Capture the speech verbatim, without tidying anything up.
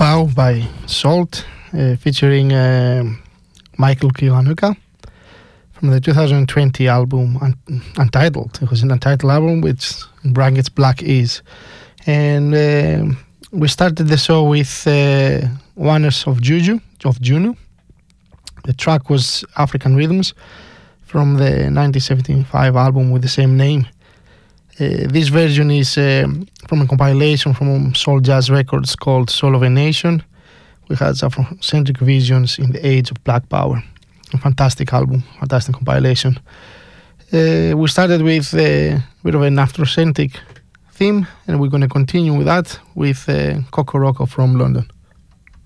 Pow by Salt, uh, featuring uh, Michael Kiwanuka from the two thousand twenty album Un- Untitled. It was an Untitled album, which in brackets Black Is. And uh, we started the show with uh, Wonders of Juju, of Juno. The track was African Rhythms from the nineteen seventy-five album with the same name. Uh, this version is uh, from a compilation from Soul Jazz Records called Soul of a Nation, which has Afrocentric visions in the age of Black Power. A fantastic album, fantastic compilation. Uh, we started with uh, a bit of an Afrocentric theme, and we're going to continue with that with uh, Coco Roco from London.